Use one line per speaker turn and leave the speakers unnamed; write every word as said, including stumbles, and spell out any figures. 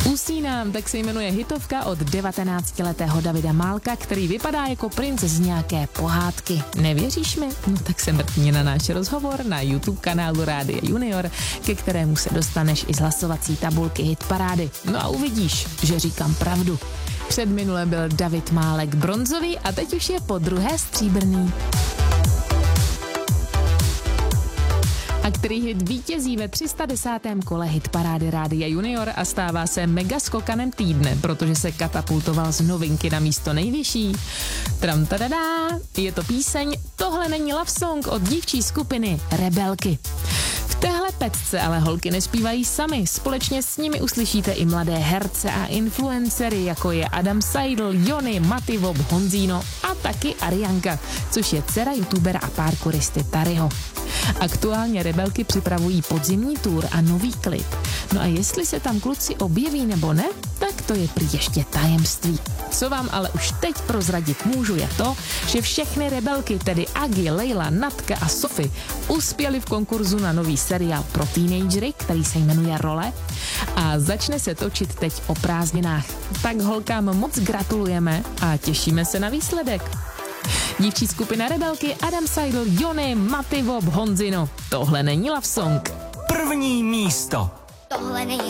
Usínám, tak se jmenuje hitovka od devatenáctiletého Davida Málka, který vypadá jako princ z nějaké pohádky. Nevěříš mi? No tak se mrkni na náš rozhovor na YouTube kanálu Rádia Junior, ke kterému se dostaneš i z hlasovací tabulky hitparády. No a uvidíš, že říkám pravdu. Před minule byl David Málek bronzový a teď už je po druhé stříbrný. A který hit vítězí ve tři sta desátém kole hitparády Rádia Junior a stává se mega skokanem týdne, protože se katapultoval z novinky na místo nejvyšší. Tram tadadá, je to píseň Tohle není love song od dívčí skupiny Rebelky. V téhle pecce ale holky nespívají sami, společně s nimi uslyšíte i mladé herce a influencery, jako je Adam Seidl, Jony, Mativob, Honzíno a taky Arianka, což je dcera youtubera a parkouristy Taryho. Aktuálně Rebelky připravují podzimní tour a nový klip. No a jestli se tam kluci objeví nebo ne, tak to je prý ještě tajemství. Co vám ale už teď prozradit můžu je to, že všechny Rebelky, tedy Agi, Leila, Natka a Sofie, uspěly v konkurzu na nový seriál pro teenagery, který se jmenuje Role a začne se točit teď o prázdninách. Tak holkám moc gratulujeme a těšíme se na výsledek. Dívčí skupina Rebelky, Adam Seidl, Jony, Mativob, Honzino. Tohle není love song.
První místo.
Tohle není